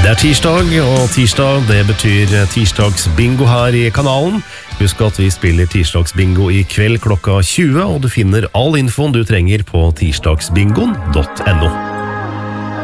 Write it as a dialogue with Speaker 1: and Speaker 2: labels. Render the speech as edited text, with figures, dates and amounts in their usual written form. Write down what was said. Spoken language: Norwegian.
Speaker 1: Det tirsdag, og tirsdag det betyr tirsdagsbingo her i kanalen. Husk at vi spiller tirsdagsbingo i kveld klokka 20, og du finner all infoen du trenger på tirsdagsbingoen.no.